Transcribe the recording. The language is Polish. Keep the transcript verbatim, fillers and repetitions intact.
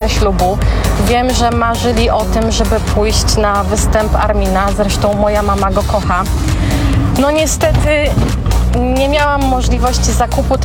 ślubu. Wiem, że marzyli o tym, żeby pójść na występ Armina, zresztą moja mama go kocha. No niestety nie miałam możliwości zakupu